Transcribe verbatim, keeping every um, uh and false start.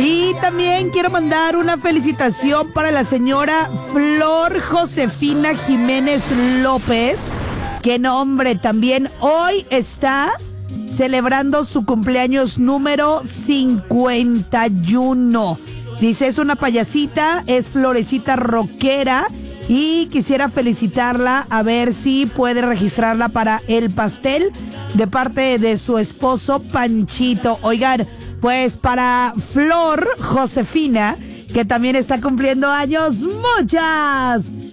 Y también quiero mandar una felicitación para la señora Flor Josefina Jiménez López. Qué nombre, también hoy está celebrando su cumpleaños número cincuenta y uno. Dice, es una payasita, es florecita rockera y quisiera felicitarla, a ver si puede registrarla para el pastel de parte de su esposo Panchito. Oigan, pues para Flor Josefina, que también está cumpliendo años, muchas